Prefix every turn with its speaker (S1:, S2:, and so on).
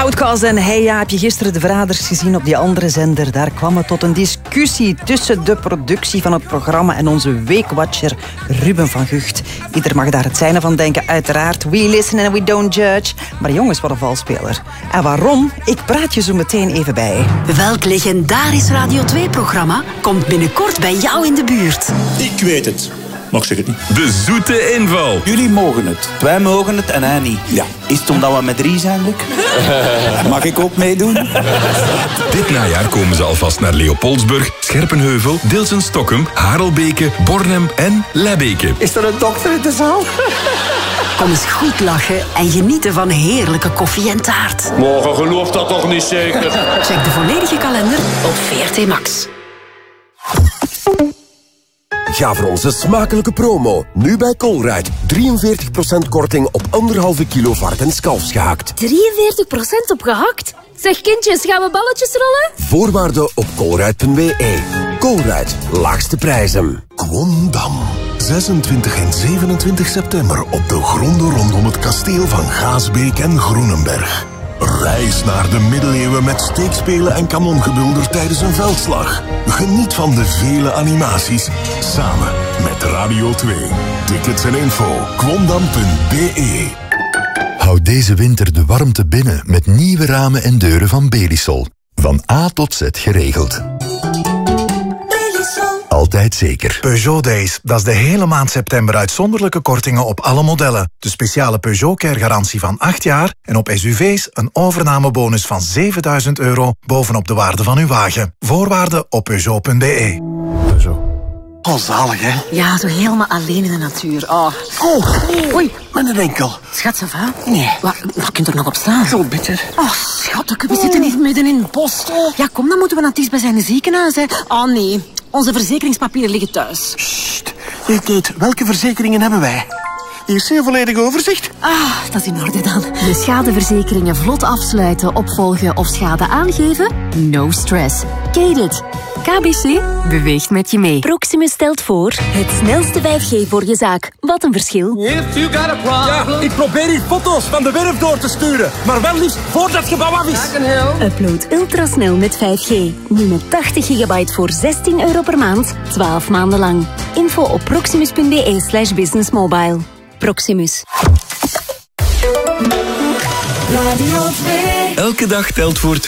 S1: Outcast en Hey Ja, heb je gisteren de verraders gezien op die andere zender? Daar kwam het tot een discussie tussen de productie van het programma en onze weekwatcher Ruben van Gucht. Ieder mag daar het zijne van denken, uiteraard. We listen and we don't judge. Maar jongens, wat een valspeler. En waarom? Ik praat je zo meteen even bij.
S2: Welk legendarisch Radio 2-programma komt binnenkort bij jou in de buurt?
S3: Ik weet het. Maar ik zeg het niet.
S4: De zoete inval.
S5: Jullie mogen het. Wij mogen het en hij niet.
S3: Ja.
S5: Is het omdat we met 3 zijn, Luc? Mag ik ook meedoen?
S4: Dit najaar komen ze alvast naar Leopoldsburg, Scherpenheuvel, Dilsen-Stokkum, Harelbeke, Bornem en Lebbeke.
S5: Is er een dokter in de zaal?
S2: Kom eens goed lachen en genieten van heerlijke koffie en taart.
S6: Morgen gelooft dat toch niet zeker?
S2: Check de volledige kalender op VRT Max.
S7: Ga voor onze smakelijke promo. Nu bij Colruyt. 43% korting op 1,5 kilo varkens kalfsgehakt.
S8: 43% op gehakt? Zeg kindjes, gaan we balletjes rollen?
S7: Voorwaarden op colruyt.be. Colruyt. Laagste prijzen.
S9: Kwondam. 26 en 27 september op de gronden rondom het kasteel van Gaasbeek en Groenenberg. Reis naar de middeleeuwen met steekspelen en kanongebulder tijdens een veldslag. Geniet van de vele animaties, samen met Radio 2. Tickets en info, kwondam.be.
S10: Houd deze winter de warmte binnen met nieuwe ramen en deuren van Belisol. Van A tot Z geregeld. Altijd zeker.
S11: Peugeot Days. Dat is de hele maand september uitzonderlijke kortingen op alle modellen. De speciale Peugeot Care garantie van 8 jaar en op SUV's een overnamebonus van €7.000 bovenop de waarde van uw wagen. Voorwaarden op Peugeot.be. Peugeot.
S5: Oh, zalig, hè?
S2: Ja, zo helemaal alleen in de natuur. Oh.
S5: Oei, mijn enkel.
S2: Schat, ça va?
S5: Nee.
S2: Wat kunt er nog op staan?
S5: Zo bitter.
S2: Oh, schat, we zitten hier midden in het bos. Ja, kom, dan moeten we naar het dichtstbijzijnde ziekenhuis, hè. Oh, nee. Onze verzekeringspapieren liggen thuis.
S5: Sst. Kate, welke verzekeringen hebben wij? Hier is een volledig overzicht.
S2: Dat is in orde dan.
S8: De schadeverzekeringen vlot afsluiten, opvolgen of schade aangeven? No stress. Kate. KBC beweegt met je mee. Proximus stelt voor het snelste 5G voor je zaak. Wat een verschil.
S12: Ja, ik probeer hier foto's van de werf door te sturen. Maar wel liefst voordat het gebouw af is.
S8: Upload ultrasnel met 5G. Nu met 80 gigabyte voor €16 per maand, 12 maanden lang. Info op proximus.be/businessmobile. Proximus.
S4: Elke dag telt voor